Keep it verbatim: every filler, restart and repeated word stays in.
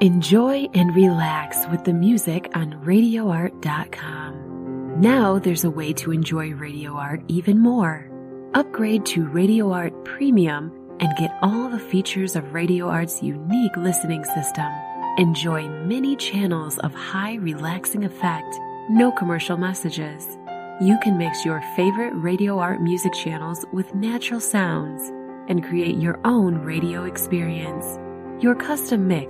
Enjoy and relax with the music on radio art dot com. Now there's a way to enjoy Radio Art even more. Upgrade to Radio Art Premium and get all the features of Radio Art's unique listening system. Enjoy many channels of high relaxing effect, no commercial messages. You can mix your favorite Radio Art music channels with natural sounds and create your own radio experience. Your custom mix